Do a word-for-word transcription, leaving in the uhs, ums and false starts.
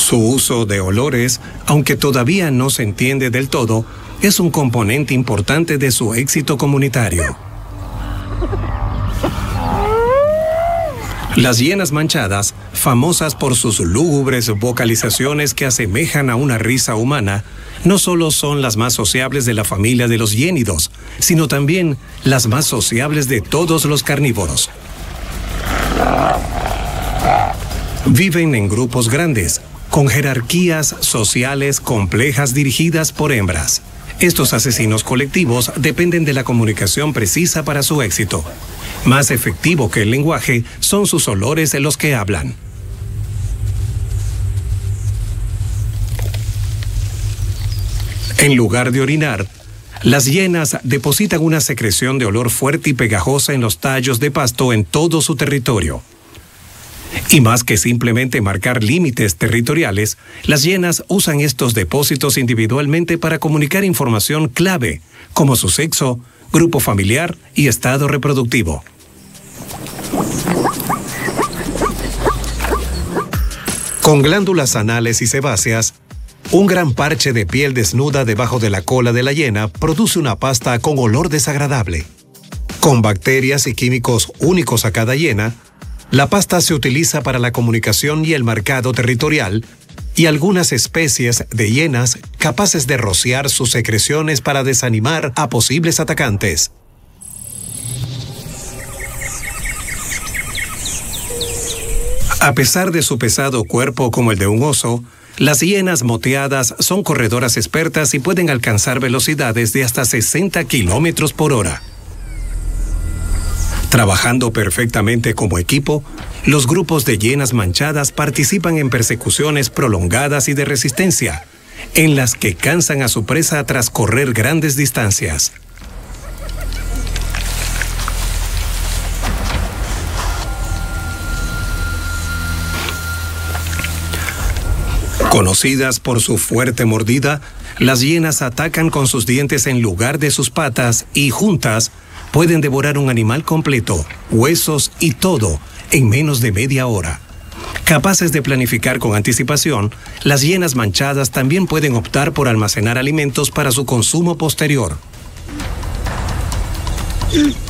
Su uso de olores, aunque todavía no se entiende del todo, es un componente importante de su éxito comunitario. Las hienas manchadas, famosas por sus lúgubres vocalizaciones que asemejan a una risa humana, no solo son las más sociables de la familia de los hiénidos, sino también las más sociables de todos los carnívoros. Viven en grupos grandes, con jerarquías sociales complejas dirigidas por hembras. Estos asesinos colectivos dependen de la comunicación precisa para su éxito. Más efectivo que el lenguaje son sus olores los que hablan. En lugar de orinar, las hienas depositan una secreción de olor fuerte y pegajosa en los tallos de pasto en todo su territorio. Y más que simplemente marcar límites territoriales, las hienas usan estos depósitos individualmente para comunicar información clave, como su sexo, grupo familiar y estado reproductivo. Con glándulas anales y sebáceas, un gran parche de piel desnuda debajo de la cola de la hiena produce una pasta con olor desagradable. Con bacterias y químicos únicos a cada hiena, la pasta se utiliza para la comunicación y el marcado territorial, y algunas especies de hienas capaces de rociar sus secreciones para desanimar a posibles atacantes. A pesar de su pesado cuerpo como el de un oso, las hienas moteadas son corredoras expertas y pueden alcanzar velocidades de hasta sesenta kilómetros por hora. Trabajando perfectamente como equipo, los grupos de hienas manchadas participan en persecuciones prolongadas y de resistencia, en las que cansan a su presa tras correr grandes distancias. Conocidas por su fuerte mordida, las hienas atacan con sus dientes en lugar de sus patas y juntas pueden devorar un animal completo, huesos y todo, en menos de media hora. Capaces de planificar con anticipación, las hienas manchadas también pueden optar por almacenar alimentos para su consumo posterior.